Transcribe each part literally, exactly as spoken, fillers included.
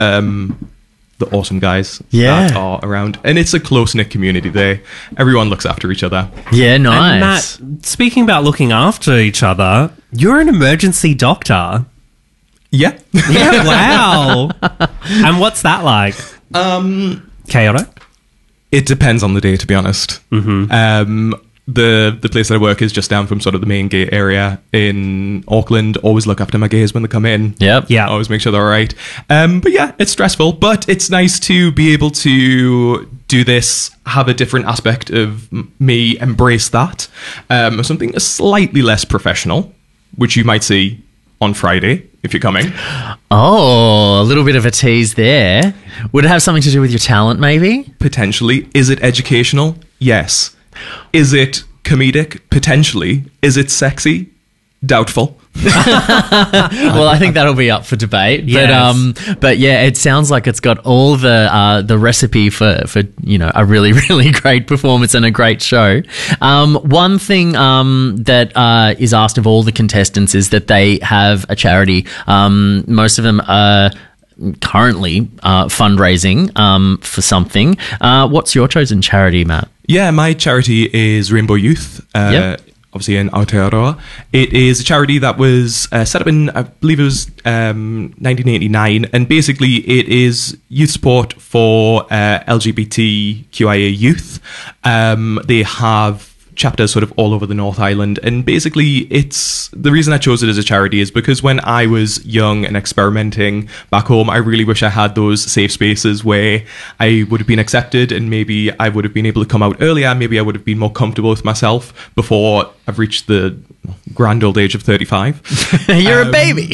um, the awesome guys Yeah. that are around. And it's a close-knit community there. Everyone looks after each other. Yeah, And nice. Matt, speaking about looking after each other, you're an emergency doctor. Yeah. Yeah, wow. And what's that like? Um, Chaotic? it depends on the day, to be honest. Mm-hmm. Um, the the place that I work is just down from sort of the main gate area in Auckland. Always look after my gays when they come in. Yep. Yeah. Always make sure they're all right. Um, but yeah, it's stressful, but it's nice to be able to do this, have a different aspect of m- me, embrace that. Um, something slightly less professional, which you might see on Friday if you're coming. Oh, a little bit of a tease there. Would it have something to do with your talent, maybe? Potentially. Is it educational? Yes. Is it comedic? Potentially. Is it sexy? Doubtful. Well, I think that'll be up for debate. Yes. But um, but yeah, it sounds like it's got all the uh, the recipe for, for you know a really really great performance and a great show. Um, one thing um that uh, is asked of all the contestants is that they have a charity. Um, most of them are currently uh, fundraising um for something. Uh, what's your chosen charity, Matt? Yeah, my charity is Rainbow Youth. Uh, Yep. Obviously in Aotearoa. It is a charity that was uh, set up in, I believe it was um, nineteen eighty-nine, and basically it is youth support for uh, L G B T Q I A youth. Um, they have chapters sort of all over the North Island, and basically it's the reason I chose it as a charity is because when I was young and experimenting back home, I really wish I had those safe spaces where I would have been accepted, and maybe I would have been able to come out earlier, maybe I would have been more comfortable with myself before I've reached the grand old age of thirty-five. You're Um, a baby.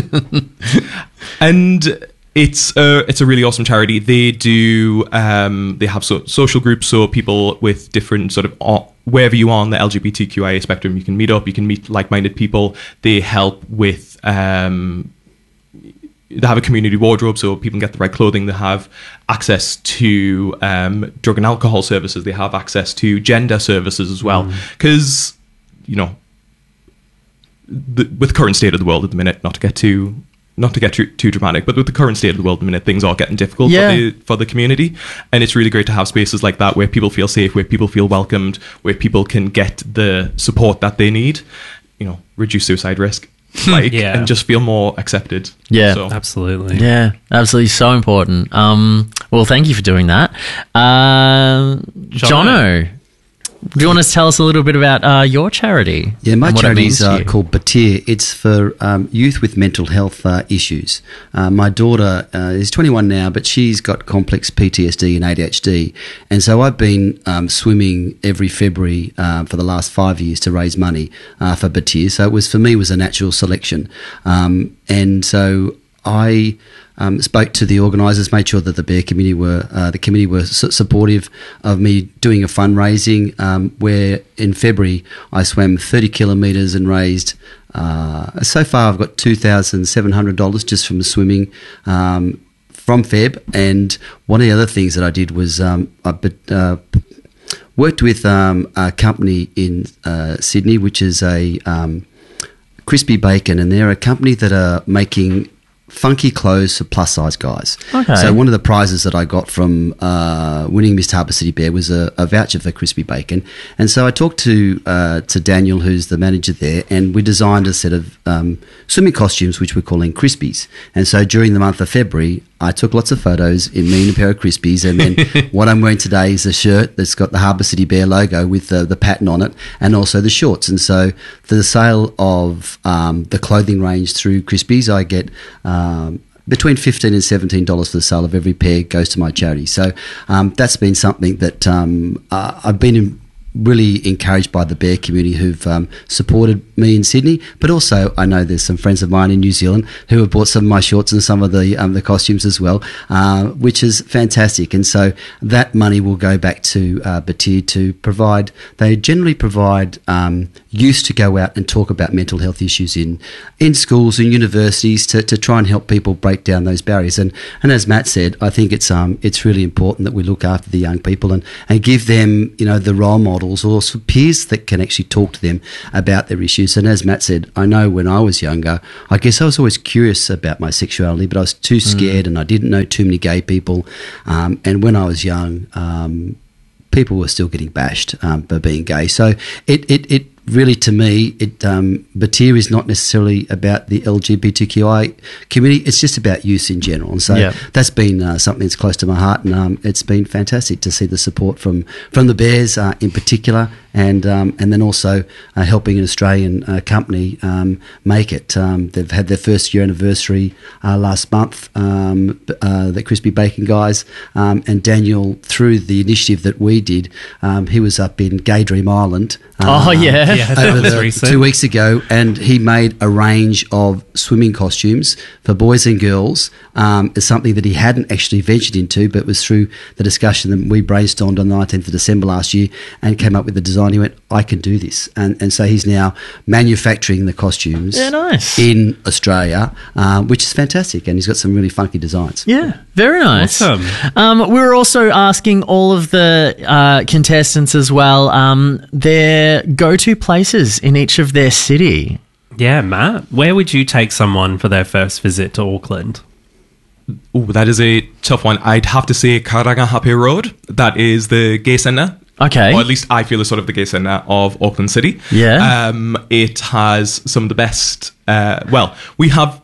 And it's a, it's a really awesome charity. They do um, they have so, social groups, so people with different sort of uh, wherever you are on the L G B T Q I A spectrum, you can meet up, you can meet like-minded people. They help with um, they have a community wardrobe, so people can get the right clothing. They have access to um, drug and alcohol services. They have access to gender services as well, because you know the, with the current state of the world at the minute, not to get too not to get too, too dramatic, but with the current state of the world at the minute, things are getting difficult Yeah. for, the, for the community. And it's really great to have spaces like that where people feel safe, where people feel welcomed, where people can get the support that they need, you know, reduce suicide risk, like, Yeah. and just feel more accepted. Yeah. So, Absolutely. Yeah, absolutely, so important. Um, well, thank you for doing that. Uh, Jono, do you want to tell us a little bit about uh, your charity? Yeah, my and what it charity means is to uh, you? called Batir. It's for um, youth with mental health uh, issues. Uh, my daughter uh, is twenty-one now, but she's got complex P T S D and A D H D. And so I've been um, swimming every February uh, for the last five years to raise money uh, for Batir. So it was, for me, was a natural selection. Um, and so I um, spoke to the organisers, made sure that the Bear committee were uh, the committee were su- supportive of me doing a fundraising. Um, where in February I swam thirty kilometres and raised. Uh, so far, I've got two thousand seven hundred dollars just from the swimming. Um, from Feb, and one of the other things that I did was um, I uh, worked with um, a company in uh, Sydney, which is a um, Crispy Bacon, and they're a company that are making funky clothes for plus size guys. Okay. So one of the prizes that I got from uh, winning Miss Harbour City Bear was a, a voucher for Crispy Bacon. And so I talked to uh, to Daniel, who's the manager there, and we designed a set of um, swimming costumes, which we're calling Crispies. And so during the month of February, I took lots of photos in me and a pair of Crispies, and then what I'm wearing today is a shirt that's got the Harbour City Bear logo with the, the pattern on it, and also the shorts. And so for the sale of um, the clothing range through Crispies, I get um, between fifteen dollars and seventeen dollars for the sale of every pair goes to my charity. So um, that's been something that um, uh, I've been in, really encouraged by the Bear community who've um, supported me in Sydney, but also I know there's some friends of mine in New Zealand who have bought some of my shorts and some of the um, the costumes as well, uh, which is fantastic. And so that money will go back to uh, Batir to provide, they generally provide um, youth to go out and talk about mental health issues in in schools and universities to, to try and help people break down those barriers. And and as Matt said, I think it's um it's really important that we look after the young people and, and give them, you know, the role models models or some peers that can actually talk to them about their issues. And as Matt said, I know when I was younger, I guess I was always curious about my sexuality, but I was too scared mm. and I didn't know too many gay people. Um, and when I was young, um, people were still getting bashed um, for being gay. So it, it, it really, to me, it um, Batyr is not necessarily about the L G B T Q I community. It's just about youth in general. And so yep. that's been uh, something that's close to my heart, and um, it's been fantastic to see the support from, from the Bears uh, in particular, and um, and then also uh, helping an Australian uh, company um, make it. Um, they've had their first year anniversary uh, last month, um, uh, the Crispy Bacon guys, um, and Daniel, through the initiative that we did, um, he was up in Gay Dream Island. Uh, oh, yeah. yeah over the, two weeks ago, and he made a range of swimming costumes for boys and girls. Um, it's something that he hadn't actually ventured into, but was through the discussion that we brainstormed on the nineteenth of December last year and came up with the design. He went, I can do this. And, and so he's now manufacturing the costumes yeah, nice. in Australia, um, which is fantastic. And he's got some really funky designs. Yeah, very nice. Awesome. Um, we were also asking all of the uh, contestants as well um, their go-to places in each of their city. Yeah, Matt, where would you take someone for their first visit to Auckland? Oh, that is a tough one. I'd have to say Karangahape Road. That is the gay centre. Okay. Or at least I feel is sort of the gay centre of Auckland City. Yeah. Um, it has some of the best... Uh, well, we have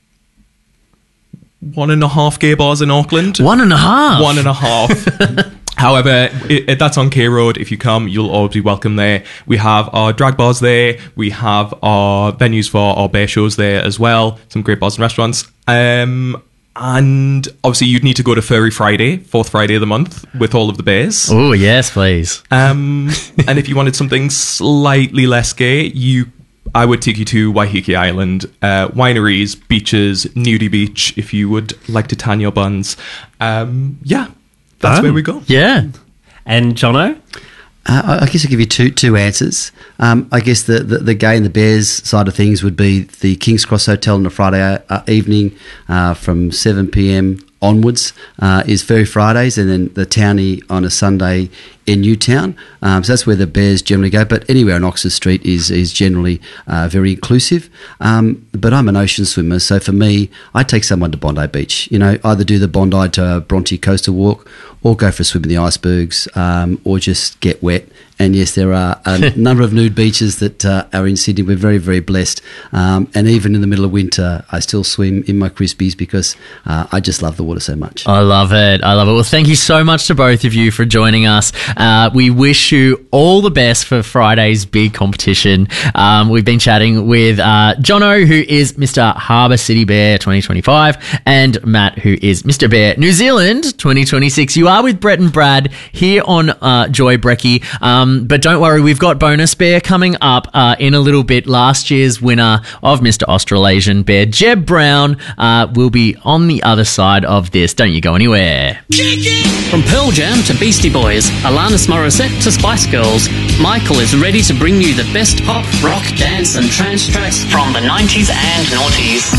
one and a half gay bars in Auckland. One and a half? One and a half. However, it, it, that's on K Road. If you come, you'll always be welcome there. We have our drag bars there. We have our venues for our bear shows there as well. Some great bars and restaurants. Um, and obviously, you'd need to go to Furry Friday, fourth Friday of the month, with all of the bears. Oh, yes, please. Um, and if you wanted something slightly less gay, you... I would take you to Waiheke Island, uh, wineries, beaches, nudie beach, if you would like to tan your buns. Um, yeah, that's oh. where we go. Yeah. And Jono? Uh, I guess I'll give you two two answers. Um, I guess the, the, the gay and the bears side of things would be the King's Cross Hotel on a Friday uh, evening uh, from seven p.m. onwards uh, is Furry Fridays, and then the Townie on a Sunday in Newtown. Um, so that's where the bears generally go. But anywhere on Oxford Street is is generally uh, very inclusive. Um, but I'm an ocean swimmer, so for me, I take someone to Bondi Beach. You know, either do the Bondi to Bronte Coastal Walk, or go for a swim in the icebergs, um, or just get wet. And yes, there are a number of nude beaches that uh, are in Sydney. We're very, very blessed. Um, and even in the middle of winter, I still swim in my Crispies because uh, I just love the water so much. I love it. I love it. Well, thank you so much to both of you for joining us. Uh, we wish you all the best for Friday's big competition. Um, we've been chatting with uh, Jono, who is Mister Harbour City Bear twenty twenty-five, and Matt, who is Mister Bear New Zealand twenty twenty-six. You are with Brett and Brad here on uh, Joy Brecky. Um, but don't worry, we've got Bonus Bear coming up uh, in a little bit. Last year's winner of Mister Australasian Bear, Jeb Brown, uh, will be on the other side of this. Don't you go anywhere. From Pearl Jam to Beastie Boys, Alanis Morissette to Spice Girls, Michael is ready to bring you the best pop, rock, dance and trance tracks from the nineties and noughties.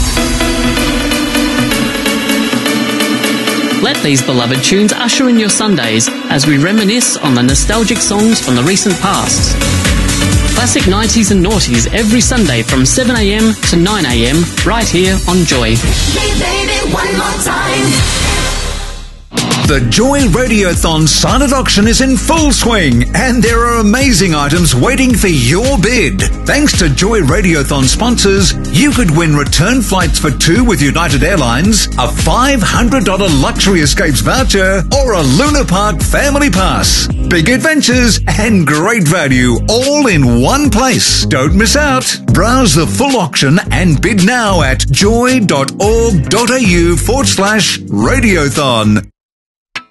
Let these beloved tunes usher in your Sundays as we reminisce on the nostalgic songs from the recent past. Classic nineties and noughties every Sunday from seven a.m. to nine a.m. right here on Joy. Hey baby, one more time. The Joy Radiothon silent auction is in full swing, and there are amazing items waiting for your bid. Thanks to Joy Radiothon sponsors, you could win return flights for two with United Airlines, a five hundred dollars luxury escapes voucher, or a Luna Park family pass. Big adventures and great value all in one place. Don't miss out. Browse the full auction and bid now at joy.org.au forward slash radiothon.